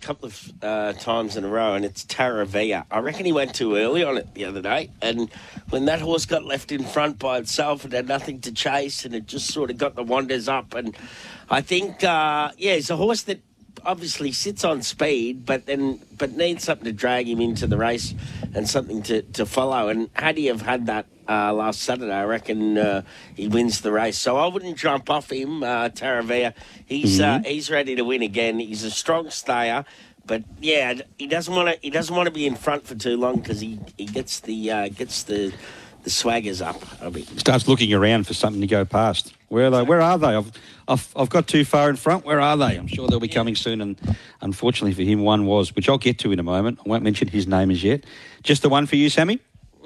couple of times in a row, and it's Taravia. I reckon he went too early on it the other day, and when that horse got left in front by itself, it had nothing to chase, and it just sort of got the wanders up. And I think, it's a horse that obviously sits on speed, but needs something to drag him into the race and something to follow. And had he have had that last Saturday, I reckon he wins the race. So I wouldn't jump off him, Taravia. He's ready to win again. He's a strong stayer, but yeah, he doesn't want to be in front for too long because he gets the swaggers up a bit. Starts looking around for something to go past. Where are they? Where are they? I've got too far in front. Where are they? I'm sure they'll be coming soon. And unfortunately for him, one was, which I'll get to in a moment. I won't mention his name as yet. Just the one for you, Sammy?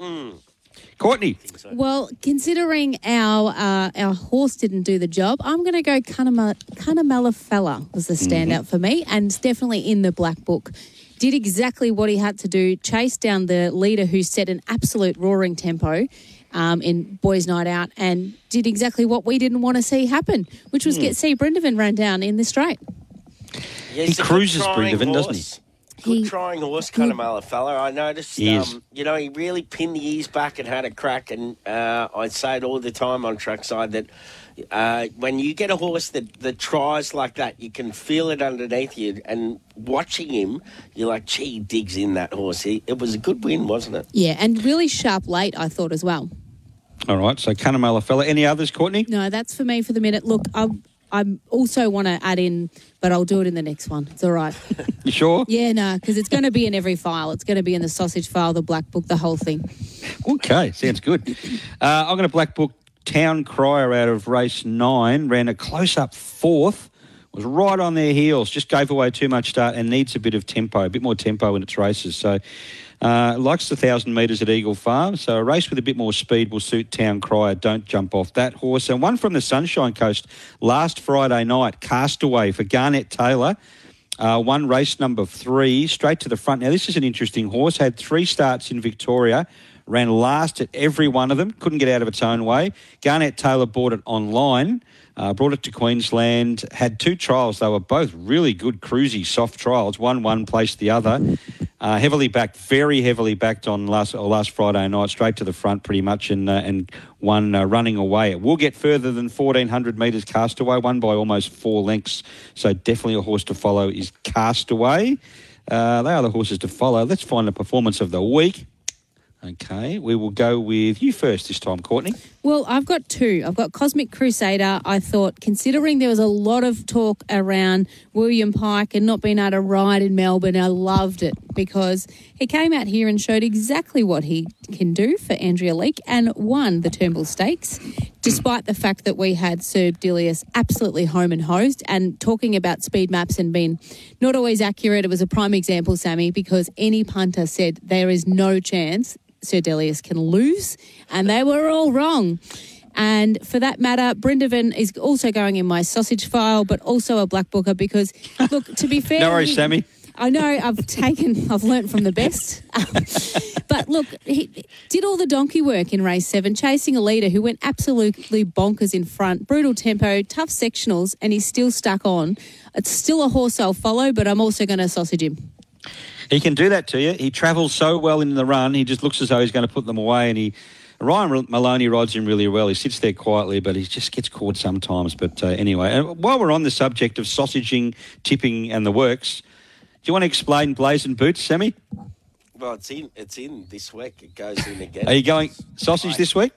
Courtney. So. Well, considering our horse didn't do the job, I'm going to go Cunnamulla Fella was the standout for me, and it's definitely in the black book. Did exactly what he had to do, chased down the leader who set an absolute roaring tempo in Boys' Night Out, and did exactly what we didn't want to see happen, which was see Brindavan run down in the straight. Yeah, he cruises Brindavan, doesn't he? Good trying horse, Cunnamulla Fella. I noticed, he really pinned the ears back and had a crack, and I say it all the time on trackside that when you get a horse that tries like that, you can feel it underneath you, and watching him, you're like, gee, he digs in that horse. It was a good win, wasn't it? Yeah, and really sharp late, I thought, as well. All right, so Cunnamulla Fella. Any others, Courtney? No, that's for me for the minute. Look, I also want to add in, but I'll do it in the next one. It's all right. You sure? Yeah, no, because it's going to be in every file. It's going to be in the sausage file, the black book, the whole thing. Okay, sounds good. I'm going to black book Town Crier out of race 9. Ran a close-up fourth. Was right on their heels. Just gave away too much start and needs a bit of tempo, a bit more tempo in its races. So likes the 1,000 metres at Eagle Farm. So a race with a bit more speed will suit Town Crier. Don't jump off that horse. And one from the Sunshine Coast last Friday night, Castaway for Garnett Taylor. Won race number 3, straight to the front. Now, this is an interesting horse. Had 3 starts in Victoria. Ran last at every one of them. Couldn't get out of its own way. Garnett Taylor bought it online. Brought it to Queensland. Had 2 trials. They were both really good, cruisy, soft trials. One placed the other. Heavily backed, very heavily backed on last Friday night, straight to the front pretty much, and one running away. It will get further than 1,400 metres Castaway, won by almost 4 lengths. So definitely a horse to follow is Castaway. They are the horses to follow. Let's find the performance of the week. Okay, we will go with you first this time, Courtney. Well, I've got 2. I've got Cosmic Crusader. I thought, considering there was a lot of talk around William Pike and not being able to ride in Melbourne, I loved it because he came out here and showed exactly what he can do for Andrea Leake and won the Turnbull Stakes, despite the fact that we had Sir Dilius absolutely home and hosed. And talking about speed maps and being not always accurate, it was a prime example, Sammy, because any punter said there is no chance Sir Delius can lose, and they were all wrong. And for that matter, Brindavan is also going in my sausage file, but also a black booker because, look, to be fair... No worries, Sammy. I know I've learnt from the best. But look, he did all the donkey work in race 7, chasing a leader who went absolutely bonkers in front, brutal tempo, tough sectionals, and he's still stuck on. It's still a horse I'll follow, but I'm also going to sausage him. He can do that to you. He travels so well in the run. He just looks as though he's going to put them away. And Ryan Maloney rides him really well. He sits there quietly, but he just gets caught sometimes. But anyway, while we're on the subject of sausaging, tipping and the works, do you want to explain Blazing Boots, Sammy? Well, it's in this week. It goes in again. Are you going sausage this week?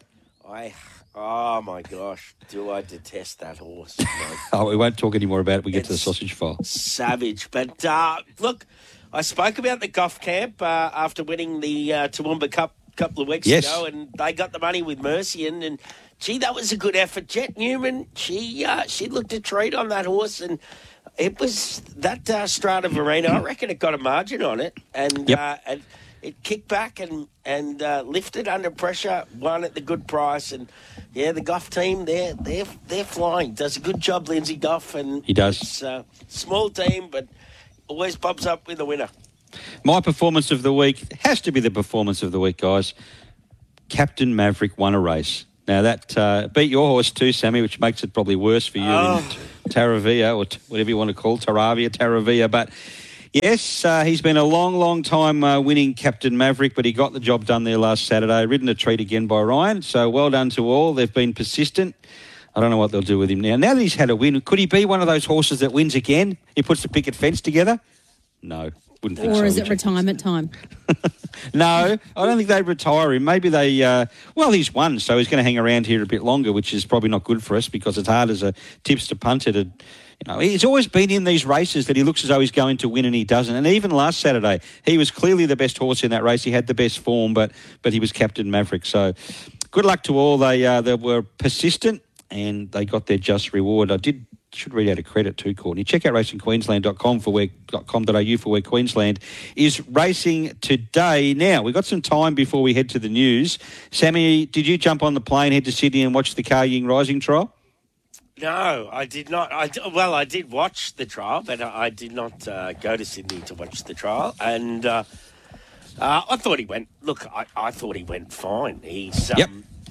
Oh, my gosh. Do I detest that horse? Oh, we won't talk any more about it. We get to the sausage file. Savage. But, look... I spoke about the Goff Camp after winning the Toowoomba Cup a couple of weeks ago, and they got the money with Mercian, and gee, that was a good effort. Jet Newman, she looked a treat on that horse, and it was that Strata Verena. I reckon it got a margin on it, and and it kicked back and lifted under pressure, won at the good price, and yeah, the Goff team they're flying. Does a good job, Lindsay Goff, and he does. It's a small team, but always pops up with a winner. My performance of the week has to be the performance of the week, guys. Captain Maverick won a race. Now, that beat your horse too, Sammy, which makes it probably worse for you in Taravia, or whatever you want to call Taravia. But Yes, he's been a long, long time winning Captain Maverick, but he got the job done there last Saturday. Ridden a treat again by Ryan, so well done to all. They've been persistent. I don't know what they'll do with him now. Now that he's had a win, could he be one of those horses that wins again? He puts the picket fence together? No, wouldn't think so. Or is it retirement time? No, I don't think they'd retire him. Maybe they... well, he's won, so he's going to hang around here a bit longer, which is probably not good for us because it's hard as a tipster punter to... he's always been in these races that he looks as though he's going to win and he doesn't. And even last Saturday, he was clearly the best horse in that race. He had the best form, but he was Captain Maverick. So good luck to all. They were persistent and they got their just reward. Should read out a credit too, Courtney. Check out racingqueensland.com.au for where Queensland is racing today. Now, we've got some time before we head to the news. Sammy, did you jump on the plane, head to Sydney and watch the Car Ying Rising trial? No, I did not. I did watch the trial, but I did not go to Sydney to watch the trial. And I thought he went... Look, I thought he went fine. He's... Yep.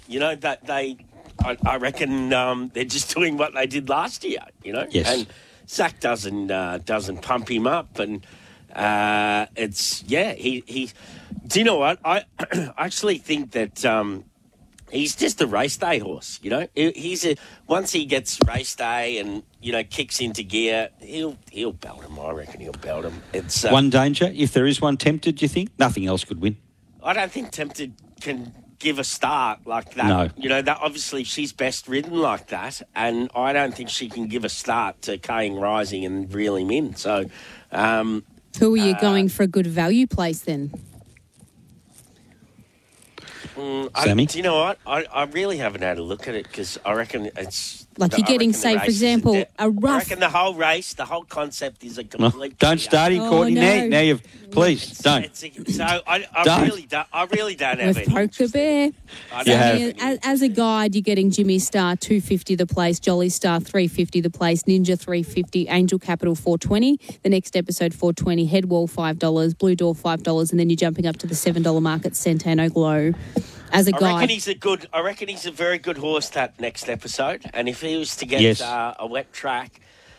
I reckon they're just doing what they did last year, Yes. And Zach doesn't pump him up, and it's he. Do you know what? I actually think that he's just a race day horse. Once he gets race day and kicks into gear, he'll belt him. I reckon he'll belt him. It's one danger, if there is one. Tempted, do you think? Nothing else could win. I don't think Tempted can give a start like that. No. That obviously she's best ridden like that, and I don't think she can give a start to Car Ying Rising and reel him in. So, who are you going for a good value place then? Sammy? Do you know what? I really haven't had a look at it because I reckon it's... Like you're getting, say, for example, a rough... I reckon the whole race, the whole concept is a complete... Don't start him, Courtney. no. Now you've... Please, don't. So I really don't have We've any poked the interest bear. I You don't have. have any. As a guide, you're getting Jimmy Star 250 the place, Jolly Star 350 the place, Ninja 350, Angel Capital 420, the next episode 420, Headwall $5, Blue Door $5, and then you're jumping up to the $7 market, Centeno Glow. As a I guide, reckon he's a very good horse that next episode, and if he was to get Yes. a wet track,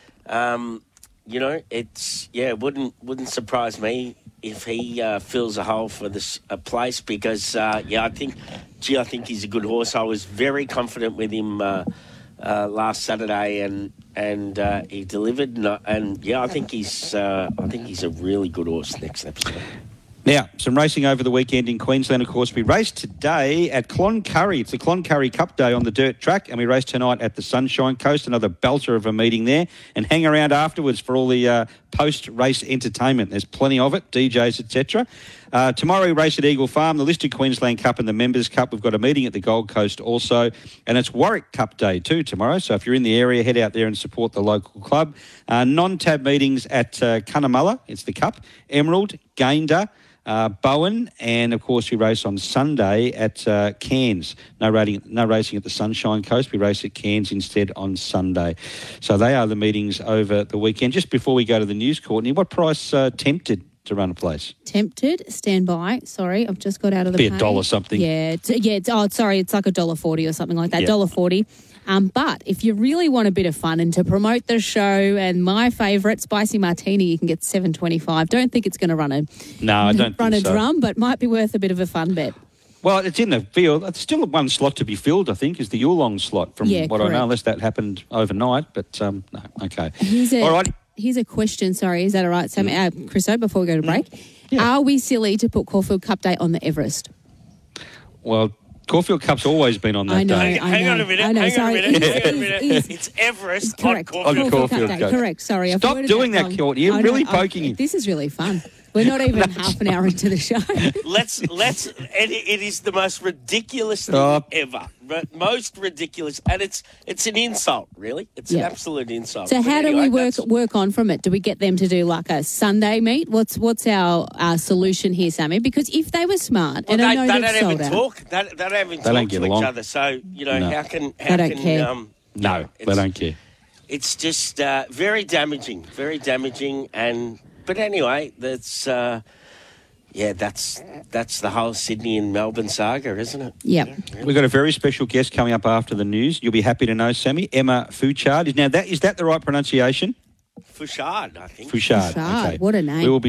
it wouldn't surprise me if he fills a hole for this place because I think he's a good horse. I was very confident with him last Saturday, and he delivered. I think he's a really good horse next episode. Now, some racing over the weekend in Queensland, of course. We raced today at Cloncurry. It's the Cloncurry Cup Day on the dirt track, and we raced tonight at the Sunshine Coast, another belter of a meeting there, and hang around afterwards for all the post-race entertainment. There's plenty of it, DJs, etc. Tomorrow we race at Eagle Farm, the Listed Queensland Cup and the Members Cup. We've got a meeting at the Gold Coast also, and it's Warwick Cup Day too tomorrow. So if you're in the area, head out there and support the local club. Non-tab meetings at Cunnamulla, it's the Cup, Emerald, Gayndah, Bowen, and of course we race on Sunday at Cairns. No racing at the Sunshine Coast. We race at Cairns instead on Sunday. So they are the meetings over the weekend. Just before we go to the news, Courtney, what price Tempted to run a place? Tempted, stand by. Sorry, I've just got out of the Be page. $1 something. It's like $1.40 or something like that. Yeah. $1.40. But if you really want a bit of fun and to promote the show and my favourite, Spicy Martini, you can get $7.25. Don't think it's going to run a drum, but might be worth a bit of a fun bet. Well, it's in the field. It's still one slot to be filled, I think, is the Yulong slot from what I correct. know, unless that happened overnight. But, no, okay. All right. Here's a question, sorry, is that all right, Sam? Chriso, before we go to break. Yeah. Are we silly to put Caulfield Cup Day on the Everest? Well, Caulfield Cup's always been on that day. Hang on a minute. It's Everest correct. on On Caulfield. Caulfield Cup. Correct, sorry. I've Stop worded doing that, wrong. Courtney. You're I know. really poking him. This is really fun. We're not even half an hour into the show. It is the most ridiculous thing ever. Most ridiculous, and it's an insult, really. It's an absolute insult. So But how anyway, do we work on from it? Do we get them to do like a Sunday meet? What's our solution here, Sammy? Because if they were smart, and I know they they've don't sold even out. talk. They don't even They talk don't to get each along. other. So No. how can They don't care. No, they don't care. It's just very damaging, but anyway, that's the whole Sydney and Melbourne saga, isn't it? Yep. We've got a very special guest coming up after the news. You'll be happy to know, Sammy. Emma Fouchard. Now, is that the right pronunciation? Fouchard, I think. Fouchard. Fouchard, Okay. what a name. We will be